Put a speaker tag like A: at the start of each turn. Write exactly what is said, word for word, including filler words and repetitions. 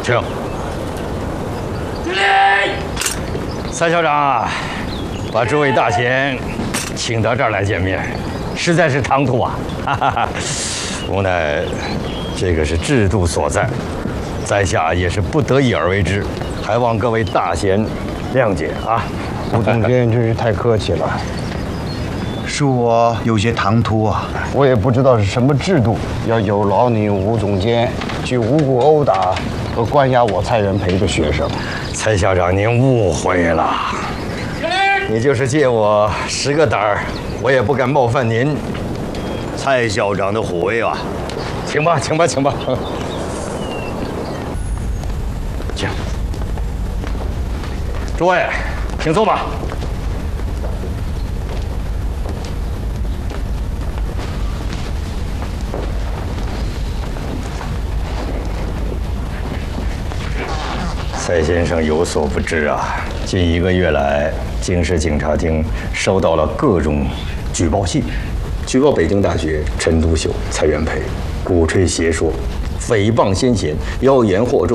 A: 请。蔡校长啊，把诸位大贤请到这儿来见面，实在是唐突啊！哈哈哈，无奈这个是制度所在，在下也是不得已而为之，还望各位大贤谅解啊！
B: 吴总监真是太客气了，
C: 恕我有些唐突啊。
B: 我也不知道是什么制度，要有劳你吴总监去无故殴打和关押我蔡元培的学生。
A: 蔡校长，您误会了，你就是借我十个胆儿，我也不敢冒犯您。
D: 蔡校长的虎威啊！
A: 请吧，请吧，请吧。请，诸位，请坐吧。蔡先生有所不知啊，近一个月来，京市警察厅收到了各种举报信，举报北京大学陈独秀、蔡元培鼓吹邪说、诽谤先贤、妖言惑众。